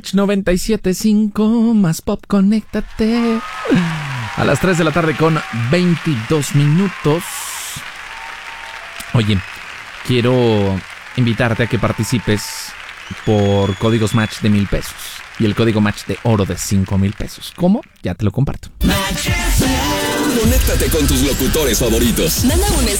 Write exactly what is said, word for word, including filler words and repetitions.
noventa y siete punto cinco más pop, conéctate. A las tres de la tarde con veintidós minutos. Oye, quiero invitarte a que participes por códigos match de mil pesos y el código match de oro de cinco mil pesos. ¿Cómo? Ya te lo comparto. Conéctate con tus locutores favoritos. Manda un